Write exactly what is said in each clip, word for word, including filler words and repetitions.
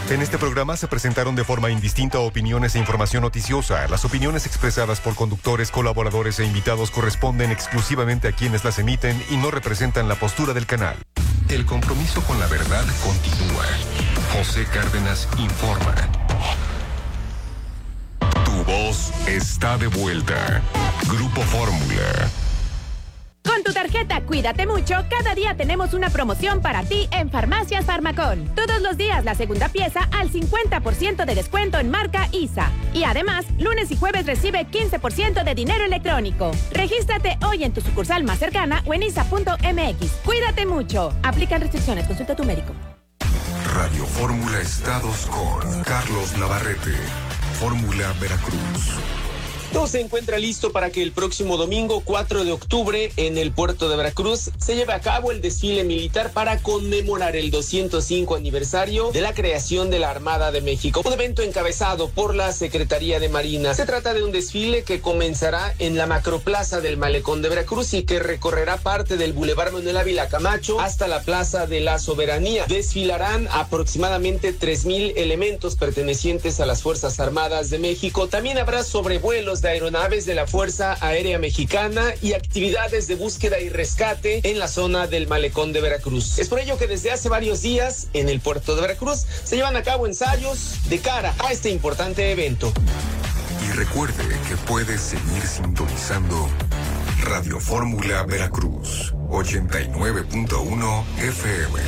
En este programa se presentaron de forma indistinta opiniones e información noticiosa. Las opiniones expresadas por conductores, colaboradores e invitados corresponden exclusivamente a quienes las emiten y no representan la postura del canal. El compromiso con la verdad continúa. José Cárdenas informa. Tu voz está de vuelta. Grupo Fórmula. Con tu tarjeta Cuídate Mucho, cada día tenemos una promoción para ti en Farmacias Farmacón. Todos los días la segunda pieza al cincuenta por ciento de descuento en marca I S A. Y además, lunes y jueves recibe quince por ciento de dinero electrónico. Regístrate hoy en tu sucursal más cercana o en isa punto m x. Cuídate Mucho. Aplican restricciones. Consulta a tu médico. Radio Fórmula Estados con Carlos Navarrete. Fórmula Veracruz. Todo se encuentra listo para que el próximo domingo cuatro de octubre en el puerto de Veracruz se lleve a cabo el desfile militar para conmemorar el doscientos cinco aniversario de la creación de la Armada de México, un evento encabezado por la Secretaría de Marina. Se trata de un desfile que comenzará en la macroplaza del Malecón de Veracruz y que recorrerá parte del Boulevard Manuel Ávila Camacho hasta la Plaza de la Soberanía. Desfilarán aproximadamente tres mil elementos pertenecientes a las Fuerzas Armadas de México. También habrá sobrevuelos de aeronaves de la Fuerza Aérea Mexicana y actividades de búsqueda y rescate en la zona del Malecón de Veracruz. Es por ello que desde hace varios días en el puerto de Veracruz se llevan a cabo ensayos de cara a este importante evento. Y recuerde que puede seguir sintonizando Radio Fórmula Veracruz ochenta y nueve punto uno F M.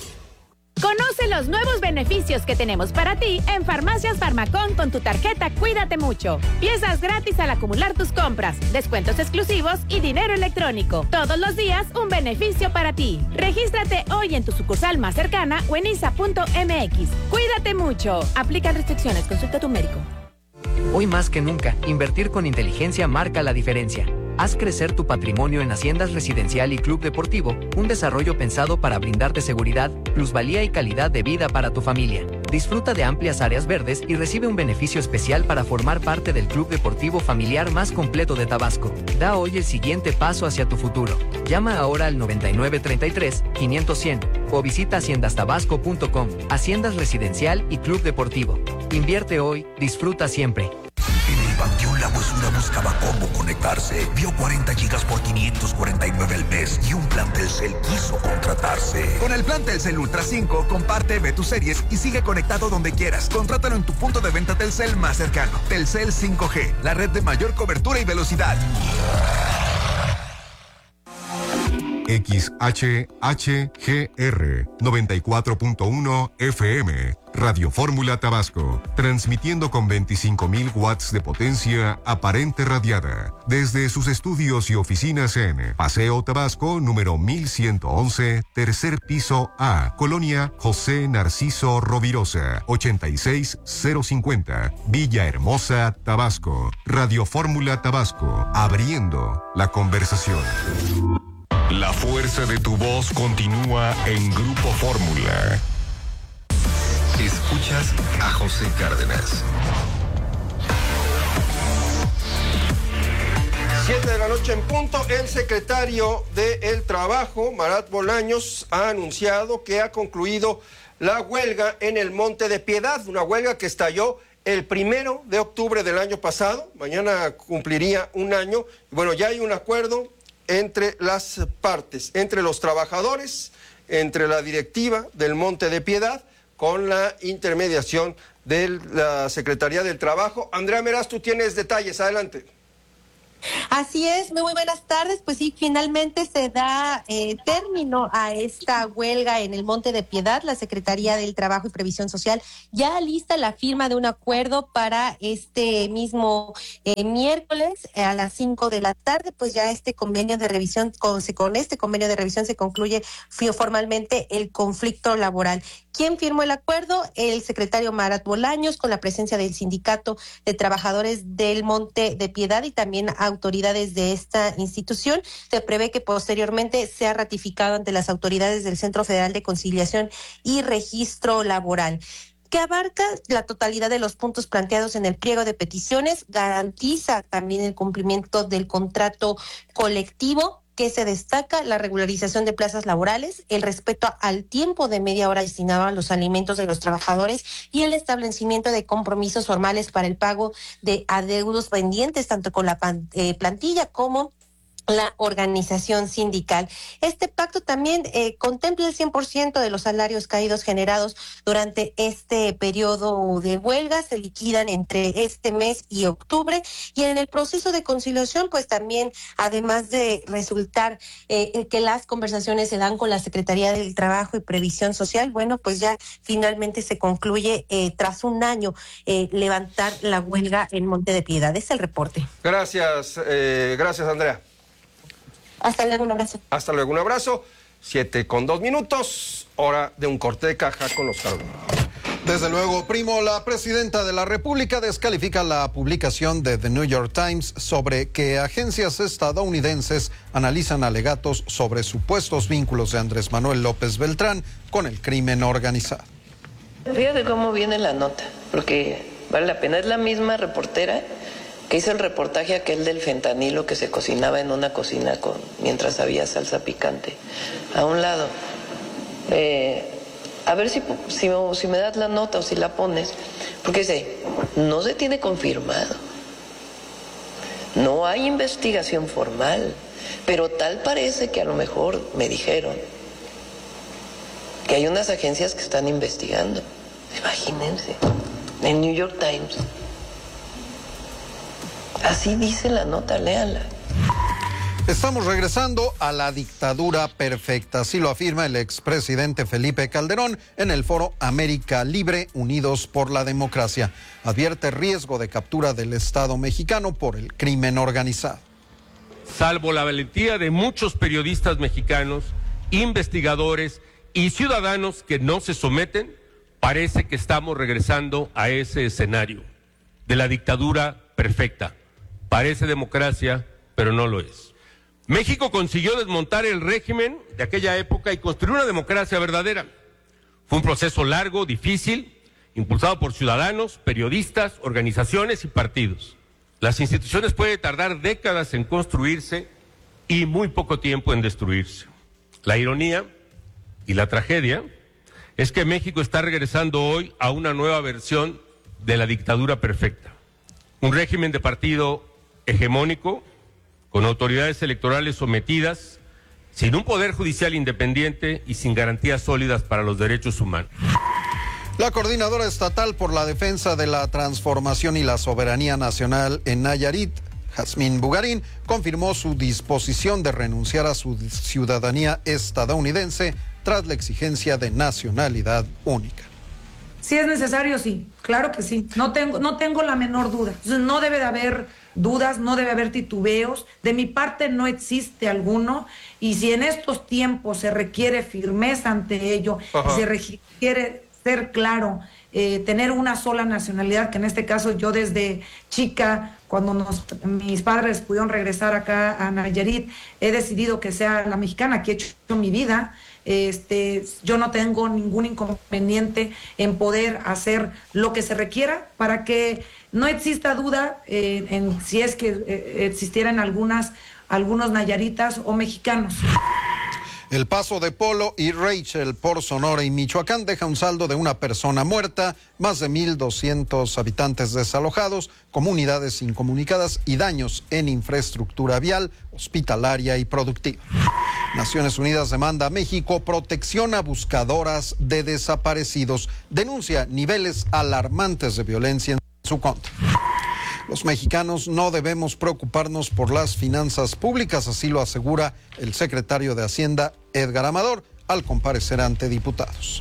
Conoce los nuevos beneficios que tenemos para ti en Farmacias Farmacón con tu tarjeta Cuídate Mucho. Piezas gratis al acumular tus compras, descuentos exclusivos y dinero electrónico. Todos los días un beneficio para ti. Regístrate hoy en tu sucursal más cercana o en isa punto m x. Cuídate Mucho. Aplican restricciones. Consulta a tu médico. Hoy más que nunca, invertir con inteligencia marca la diferencia. Haz crecer tu patrimonio en Haciendas Residencial y Club Deportivo, un desarrollo pensado para brindarte seguridad, plusvalía y calidad de vida para tu familia. Disfruta de amplias áreas verdes y recibe un beneficio especial para formar parte del club deportivo familiar más completo de Tabasco. Da hoy el siguiente paso hacia tu futuro. Llama ahora al noventa y nueve treinta y tres, quinientos cien o visita haciendas tabasco punto com. Haciendas Residencial y Club Deportivo. Invierte hoy, disfruta siempre. En el Panteón Lagoazura buscaba cómo conectarse. Vio cuarenta gigas por quinientos cuarenta y nueve al mes y un plan Telcel quiso contratarse. Con el plan Telcel Ultra cinco, comparte, ve tus series y sigue conectado donde quieras. Contrátalo en tu punto de venta Telcel más cercano. Telcel cinco G, la red de mayor cobertura y velocidad. X H H G R noventa y cuatro punto uno F M. Radio Fórmula Tabasco, transmitiendo con veinticinco mil watts de potencia aparente radiada, desde sus estudios y oficinas en Paseo Tabasco, número mil ciento once, tercer piso A, Colonia José Narciso Rovirosa, ochenta y seis cero cincuenta, Villahermosa, Tabasco. Radio Fórmula Tabasco, abriendo la conversación. La fuerza de tu voz continúa en Grupo Fórmula. Escuchas a José Cárdenas. Siete de la noche en punto. El secretario del Trabajo, Marat Bolaños, ha anunciado que ha concluido la huelga en el Monte de Piedad, una huelga que estalló el primero de octubre del año pasado. Mañana cumpliría un año. Bueno, ya hay un acuerdo entre las partes, entre los trabajadores, entre la directiva del Monte de Piedad, con la intermediación de la Secretaría del Trabajo. Andrea Meraz, tú tienes detalles, adelante. Así es, muy, muy buenas tardes. Pues sí, finalmente se da eh, término a esta huelga en el Monte de Piedad. La Secretaría del Trabajo y Previsión Social ya lista la firma de un acuerdo para este mismo eh, miércoles eh, a las cinco de la tarde. Pues ya este convenio de revisión, con, con este convenio de revisión se concluye formalmente el conflicto laboral. ¿Quién firmó el acuerdo? El secretario Marat Bolaños, con la presencia del Sindicato de Trabajadores del Monte de Piedad y también autoridades de esta institución. Se prevé que posteriormente sea ratificado ante las autoridades del Centro Federal de Conciliación y Registro Laboral, que abarca la totalidad de los puntos planteados en el pliego de peticiones, garantiza también el cumplimiento del contrato colectivo que se destaca la regularización de plazas laborales, el respeto al tiempo de media hora destinado a los alimentos de los trabajadores y el establecimiento de compromisos formales para el pago de adeudos pendientes, tanto con la plantilla como la organización sindical. Este pacto también eh, contempla el cien por ciento de los salarios caídos generados durante este periodo de huelga, se liquidan entre este mes y octubre, y en el proceso de conciliación, pues también, además de resultar eh, que las conversaciones se dan con la Secretaría del Trabajo y Previsión Social, bueno, pues ya finalmente se concluye eh, tras un año eh, levantar la huelga en Monte de Piedad. Es el reporte. Gracias, eh, gracias Andrea. Hasta luego, un abrazo. Hasta luego, un abrazo. Siete con dos minutos, hora de un corte de caja con los Carlos. Desde luego, primo, la presidenta de la República descalifica la publicación de The New York Times sobre que agencias estadounidenses analizan alegatos sobre supuestos vínculos de Andrés Manuel López Beltrán con el crimen organizado. Fíjate cómo viene la nota, porque vale la pena. Es la misma reportera que hizo el reportaje aquel del fentanilo que se cocinaba en una cocina con, mientras había salsa picante. A un lado. Eh, a ver si, si, si me das la nota o si la pones. Porque dice, no se tiene confirmado. No hay investigación formal. Pero tal parece que a lo mejor me dijeron que hay unas agencias que están investigando. Imagínense. En New York Times. Así dice la nota, léala. Estamos regresando a la dictadura perfecta, así lo afirma el expresidente Felipe Calderón en el foro América Libre, Unidos por la Democracia. Advierte riesgo de captura del Estado mexicano por el crimen organizado. Salvo la valentía de muchos periodistas mexicanos, investigadores y ciudadanos que no se someten, parece que estamos regresando a ese escenario de la dictadura perfecta. Parece democracia, pero no lo es. México consiguió desmontar el régimen de aquella época y construir una democracia verdadera. Fue un proceso largo, difícil, impulsado por ciudadanos, periodistas, organizaciones y partidos. Las instituciones pueden tardar décadas en construirse y muy poco tiempo en destruirse. La ironía y la tragedia es que México está regresando hoy a una nueva versión de la dictadura perfecta. Un régimen de partido hegemónico, con autoridades electorales sometidas, sin un poder judicial independiente y sin garantías sólidas para los derechos humanos. La coordinadora estatal por la defensa de la transformación y la soberanía nacional en Nayarit, Jazmín Bugarín, confirmó su disposición de renunciar a su ciudadanía estadounidense tras la exigencia de nacionalidad única. Si es necesario, sí, claro que sí, no tengo, no tengo la menor duda. No debe de haber dudas, no debe haber titubeos, de mi parte no existe alguno, y si en estos tiempos se requiere firmeza ante ello, y se requiere ser claro, eh, tener una sola nacionalidad, que en este caso yo desde chica, cuando nos, mis padres pudieron regresar acá a Nayarit, he decidido que sea la mexicana, que he hecho mi vida. Este, yo no tengo ningún inconveniente en poder hacer lo que se requiera para que no exista duda eh, en si es que eh, existieran algunas, algunos nayaritas o mexicanos. El Paso de Polo y Rachel por Sonora y Michoacán deja un saldo de una persona muerta, más de mil doscientos habitantes desalojados, comunidades incomunicadas y daños en infraestructura vial, hospitalaria y productiva. Naciones Unidas demanda a México protección a buscadoras de desaparecidos. Denuncia niveles alarmantes de violencia en su contra. Los mexicanos no debemos preocuparnos por las finanzas públicas, así lo asegura el secretario de Hacienda, Edgar Amador, al comparecer ante diputados.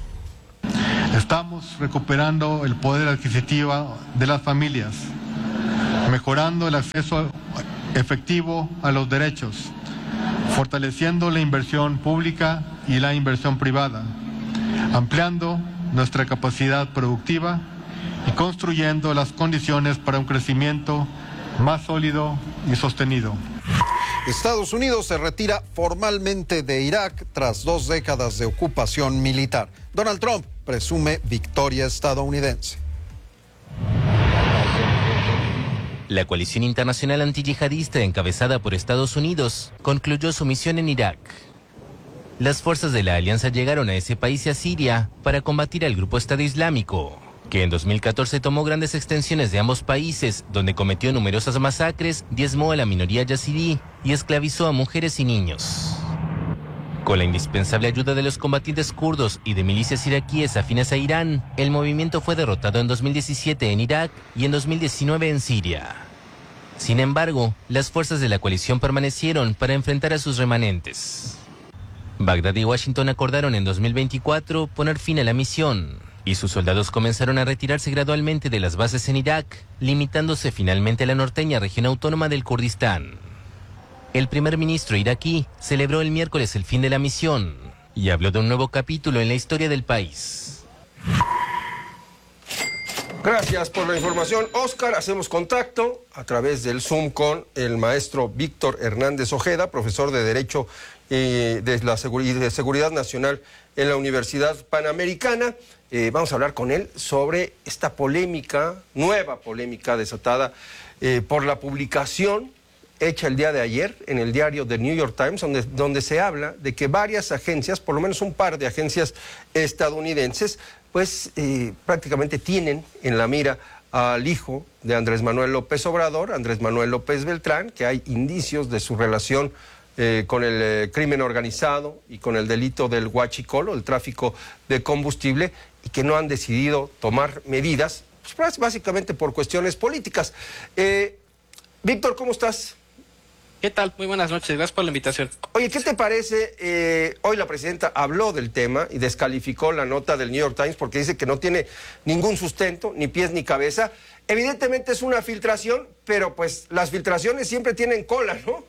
Estamos recuperando el poder adquisitivo de las familias, mejorando el acceso efectivo a los derechos, fortaleciendo la inversión pública y la inversión privada, ampliando nuestra capacidad productiva y construyendo las condiciones para un crecimiento más sólido y sostenido. Estados Unidos se retira formalmente de Irak tras dos décadas de ocupación militar. Donald Trump presume victoria estadounidense. La coalición internacional antiyihadista encabezada por Estados Unidos concluyó su misión en Irak. Las fuerzas de la alianza llegaron a ese país y a Siria para combatir al grupo Estado Islámico, que en dos mil catorce tomó grandes extensiones de ambos países, donde cometió numerosas masacres, diezmó a la minoría yazidí y esclavizó a mujeres y niños. Con la indispensable ayuda de los combatientes kurdos y de milicias iraquíes afines a Irán, el movimiento fue derrotado en dos mil diecisiete en Irak y en dos mil diecinueve en Siria. Sin embargo, las fuerzas de la coalición permanecieron para enfrentar a sus remanentes. Bagdad y Washington acordaron en dos mil veinticuatro poner fin a la misión, y sus soldados comenzaron a retirarse gradualmente de las bases en Irak, limitándose finalmente a la norteña región autónoma del Kurdistán. El primer ministro iraquí celebró el miércoles el fin de la misión y habló de un nuevo capítulo en la historia del país. Gracias por la información, Oscar. Hacemos contacto a través del Zoom con el maestro Víctor Hernández Ojeda, profesor de Derecho y de la Seguridad, de Seguridad Nacional en la Universidad Panamericana. Eh, vamos a hablar con él sobre esta polémica, nueva polémica desatada eh, por la publicación hecha el día de ayer en el diario The New York Times, donde, donde se habla de que varias agencias, por lo menos un par de agencias estadounidenses, pues eh, prácticamente tienen en la mira al hijo de Andrés Manuel López Obrador, Andrés Manuel López Beltrán, que hay indicios de su relación eh, con el eh, crimen organizado y con el delito del huachicol, el tráfico de combustible, y que no han decidido tomar medidas, pues, básicamente por cuestiones políticas. Eh, Víctor, ¿cómo estás? ¿Qué tal? Muy buenas noches, gracias por la invitación. Oye, ¿qué te parece? Eh, hoy la presidenta habló del tema y descalificó la nota del New York Times porque dice que no tiene ningún sustento, ni pies ni cabeza. Evidentemente es una filtración, pero pues las filtraciones siempre tienen cola, ¿no?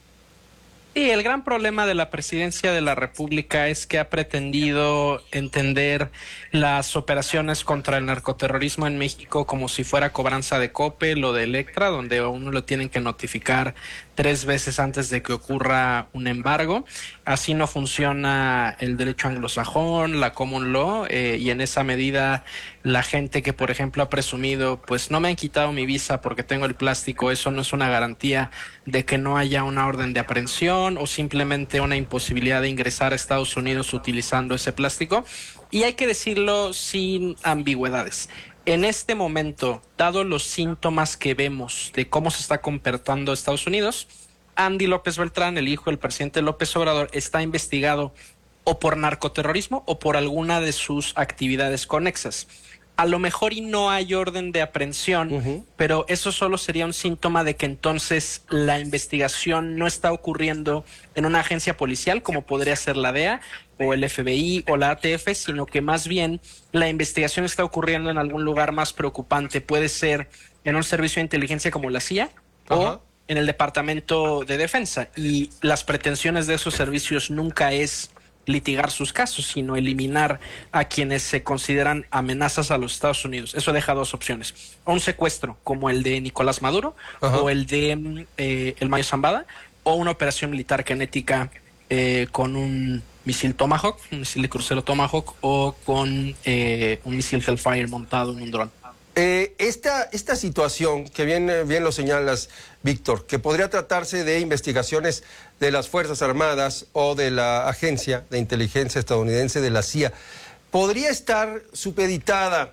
Sí, el gran problema de la presidencia de la República es que ha pretendido entender las operaciones contra el narcoterrorismo en México como si fuera cobranza de Coppel o de Electra, donde a uno lo tienen que notificar tres veces antes de que ocurra un embargo. Así no funciona el derecho anglosajón, la common law, eh, y en esa medida la gente que, por ejemplo, ha presumido, pues no me han quitado mi visa porque tengo el plástico, eso no es una garantía de que no haya una orden de aprehensión o simplemente una imposibilidad de ingresar a Estados Unidos utilizando ese plástico. Y hay que decirlo sin ambigüedades. En este momento, dado los síntomas que vemos de cómo se está comportando Estados Unidos, Andy López Beltrán, el hijo del presidente López Obrador, está investigado o por narcoterrorismo o por alguna de sus actividades conexas. A lo mejor y no hay orden de aprehensión, uh-huh. pero eso solo sería un síntoma de que entonces la investigación no está ocurriendo en una agencia policial como podría ser la D E A o el F B I o la A T F, sino que más bien la investigación está ocurriendo en algún lugar más preocupante. Puede ser en un servicio de inteligencia como la C I A uh-huh. o en el Departamento de Defensa. Y las pretensiones de esos servicios nunca es litigar sus casos, sino eliminar a quienes se consideran amenazas a los Estados Unidos. Eso deja dos opciones: o un secuestro como el de Nicolás Maduro, Ajá. o el de eh, el Mayo Zambada, o una operación militar genética eh, con un misil Tomahawk, un misil de crucero Tomahawk, o con eh, un misil Hellfire montado en un dron. Eh, esta, esta situación, que bien, bien lo señalas, Víctor, que podría tratarse de investigaciones de las Fuerzas Armadas o de la Agencia de Inteligencia Estadounidense, de la C I A, podría estar supeditada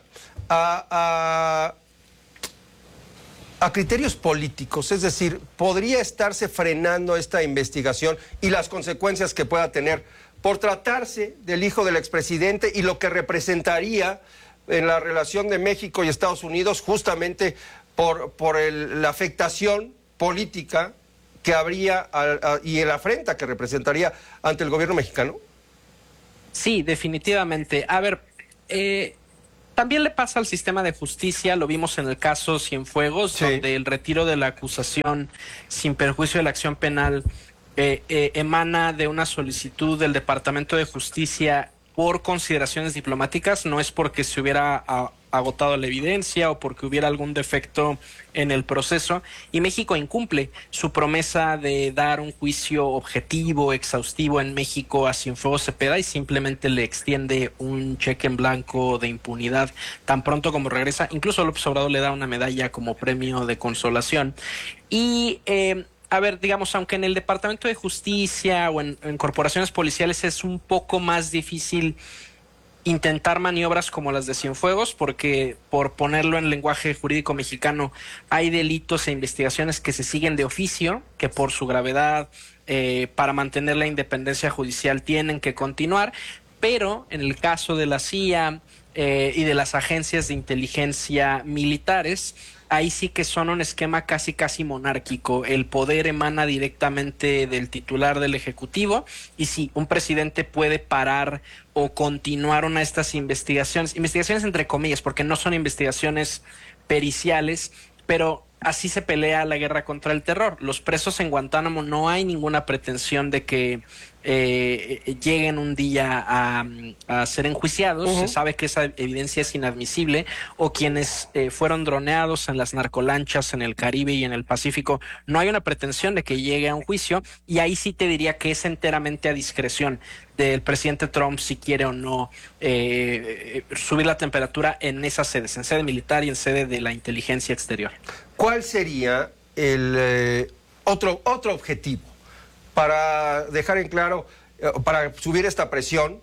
a, a, a criterios políticos, es decir, podría estarse frenando esta investigación y las consecuencias que pueda tener por tratarse del hijo del expresidente y lo que representaría en la relación de México y Estados Unidos, justamente por, por el, la afectación política que habría a, a, y la afrenta que representaría ante el gobierno mexicano? Sí, definitivamente. A ver, eh, también le pasa al sistema de justicia, lo vimos en el caso Cienfuegos, sí. donde el retiro de la acusación sin perjuicio de la acción penal eh, eh, emana de una solicitud del Departamento de Justicia por consideraciones diplomáticas, no es porque se hubiera a, agotado la evidencia o porque hubiera algún defecto en el proceso, y México incumple su promesa de dar un juicio objetivo, exhaustivo en México a Cienfuegos Cepeda y simplemente le extiende un cheque en blanco de impunidad tan pronto como regresa. Incluso López Obrador le da una medalla como premio de consolación. Y eh, a ver, digamos, aunque en el Departamento de Justicia o en, en corporaciones policiales es un poco más difícil intentar maniobras como las de Cienfuegos, porque, por ponerlo en lenguaje jurídico mexicano, hay delitos e investigaciones que se siguen de oficio, que por su gravedad, eh, para mantener la independencia judicial, tienen que continuar, pero en el caso de la C I A eh, y de las agencias de inteligencia militares, ahí sí que son un esquema casi casi monárquico. El poder emana directamente del titular del Ejecutivo, y sí, un presidente puede parar o continuar una de estas investigaciones, investigaciones entre comillas, porque no son investigaciones periciales, pero así se pelea la guerra contra el terror. Los presos en Guantánamo, no hay ninguna pretensión de que eh, lleguen un día a, a ser enjuiciados. Uh-huh. Se sabe que esa evidencia es inadmisible. O quienes eh, fueron droneados en las narcolanchas en el Caribe y en el Pacífico, no hay una pretensión de que llegue a un juicio, y ahí sí te diría que es enteramente a discreción del presidente Trump si quiere o no eh, subir la temperatura en esas sedes, en sede militar y en sede de la inteligencia exterior. ¿Cuál sería el eh, otro, otro objetivo para dejar en claro, eh, para subir esta presión,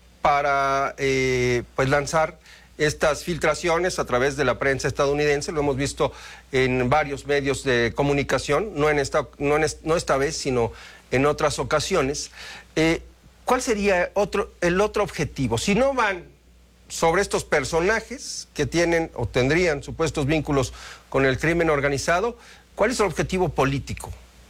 para eh, pues lanzar estas filtraciones a través de la prensa estadounidense? Lo hemos visto en varios medios de comunicación, no en esta, no en es, no esta vez, sino en otras ocasiones. Eh, ¿Cuál sería otro, el otro objetivo? Si no van sobre estos personajes que tienen o tendrían supuestos vínculos con el crimen organizado, ¿cuál es el objetivo político?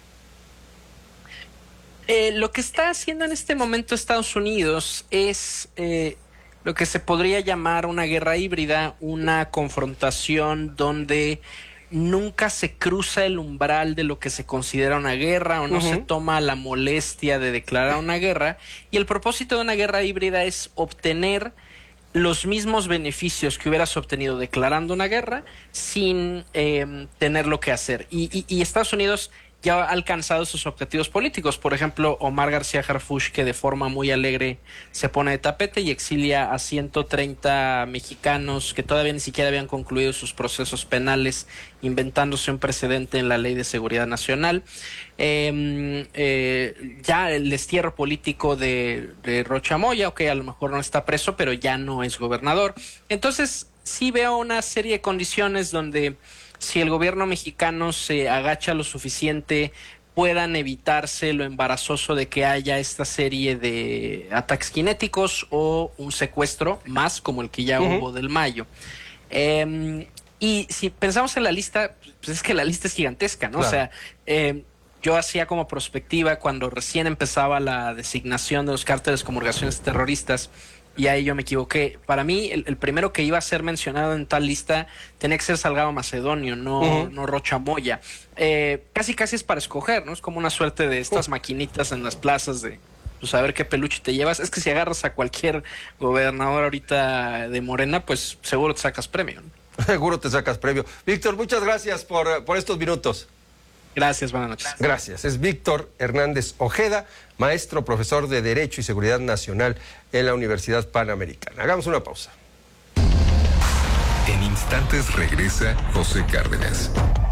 Eh, lo que está haciendo en este momento Estados Unidos es eh, lo que se podría llamar una guerra híbrida, una confrontación donde nunca se cruza el umbral de lo que se considera una guerra, o no uh-huh. se toma la molestia de declarar una guerra, y el propósito de una guerra híbrida es obtener los mismos beneficios que hubieras obtenido declarando una guerra sin eh, tenerlo que hacer. Y, y, y Estados Unidos ya ha alcanzado sus objetivos políticos. Por ejemplo, Omar García Harfuch, que de forma muy alegre se pone de tapete y exilia a ciento treinta mexicanos que todavía ni siquiera habían concluido sus procesos penales, inventándose un precedente en la Ley de Seguridad Nacional. Eh, eh, ya el destierro político de, de Rocha Moya, que a lo mejor no está preso, pero ya no es gobernador. Entonces, sí veo una serie de condiciones donde, si el gobierno mexicano se agacha lo suficiente, puedan evitarse lo embarazoso de que haya esta serie de ataques cinéticos o un secuestro más como el que ya uh-huh. hubo del Mayo. Eh, y si pensamos en la lista, pues es que la lista es gigantesca, ¿no? Claro. O sea, eh, yo hacía como prospectiva cuando recién empezaba la designación de los cárteles como organizaciones terroristas, y ahí yo me equivoqué. Para mí, el, el primero que iba a ser mencionado en tal lista tenía que ser Salgado Macedonio, no, uh-huh. no Rocha Moya. Eh, casi casi es para escoger, ¿no? Es como una suerte de estas uh-huh. maquinitas en las plazas de, pues, a ver qué peluche te llevas. Es que si agarras a cualquier gobernador ahorita de Morena, pues seguro te sacas premio, ¿no? Seguro te sacas premio. Víctor, muchas gracias por, por estos minutos. Gracias, buenas noches. Gracias. Es Víctor Hernández Ojeda, maestro, profesor de Derecho y Seguridad Nacional en la Universidad Panamericana. Hagamos una pausa. En instantes regresa José Cárdenas.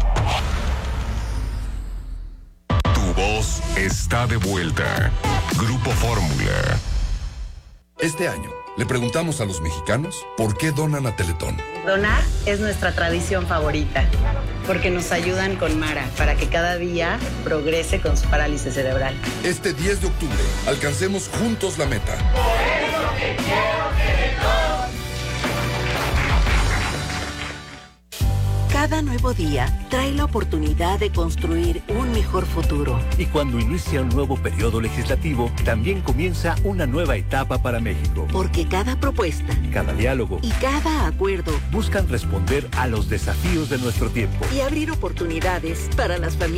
Tu voz está de vuelta. Grupo Fórmula. Este año le preguntamos a los mexicanos por qué donan a Teletón. Donar es nuestra tradición favorita, porque nos ayudan con Mara para que cada día progrese con su parálisis cerebral. Este diez de octubre, alcancemos juntos la meta. Por eso te quiero, Teletón. Cada nuevo día trae la oportunidad de construir un mejor futuro. Y cuando inicia un nuevo periodo legislativo, también comienza una nueva etapa para México. Porque cada propuesta, cada diálogo y cada acuerdo buscan responder a los desafíos de nuestro tiempo y abrir oportunidades para las familias.